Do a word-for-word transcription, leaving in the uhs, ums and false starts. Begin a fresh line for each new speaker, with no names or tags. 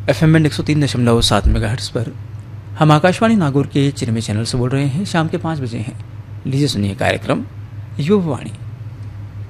F M में एक सौ तीन दशमलव सात मेगाहर्ट्ज पर हम आकाशवाणी नागौर के चिरमे चैनल से बोल रहे हैं। शाम के पाँच बजे हैं। लीजिए सुनिए कार्यक्रम युवा वाणी।